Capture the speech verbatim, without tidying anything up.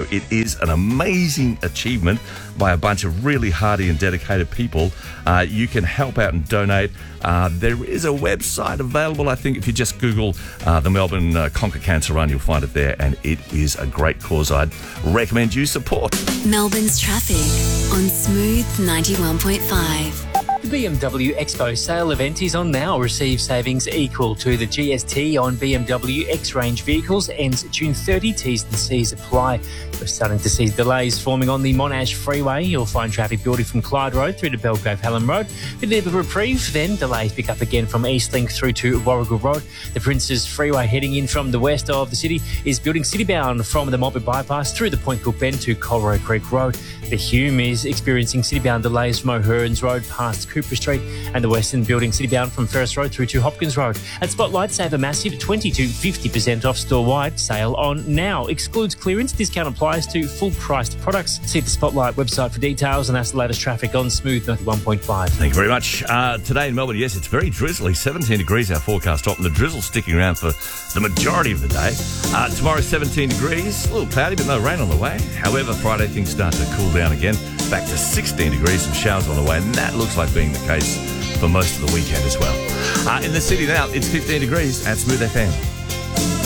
it is an amazing achievement by a bunch of really hardy and dedicated people. Uh, you can help out and donate. Uh, there is a website available, I think, if you just Google uh, the Melbourne uh, Conquer Cancer Run, you'll find it there, and it is a great cause I'd recommend you support. Melbourne's traffic on Smooth ninety-one point five. The B M W Expo sale event is on now. Receive savings equal to the G S T on B M W X-Range vehicles. Ends June thirtieth. T's and C's apply. We're starting to see delays forming on the Monash Freeway. You'll find traffic building from Clyde Road through to Belgrave Helen Road. With a bit of a reprieve, then delays pick up again from Eastlink through to Warragul Road. The Princes Freeway heading in from the west of the city is building citybound from the Mobbit Bypass through the Point Cook Bend to Colroy Creek Road. The Hume is experiencing citybound delays from O'Hearns Road past Cooper Street, and the Western building citybound from Ferris Road through to Hopkins Road. At Spotlight, save a massive twenty to fifty percent off store-wide. Sale on now. Excludes clearance. Discount applies to full-priced products. See the Spotlight website for details, and that's the latest traffic on Smooth ninety-one point five. Thank you very much. Uh, today in Melbourne, yes, it's very drizzly. seventeen degrees our forecast top, and the drizzle's sticking around for the majority of the day. Uh, tomorrow, seventeen degrees. A little cloudy, but no rain on the way. However, Friday, things start to cool down again. Back to sixteen degrees, some showers on the way, and that looks like being the case for most of the weekend as well. Uh, in the city now, it's fifteen degrees at Smooth F M.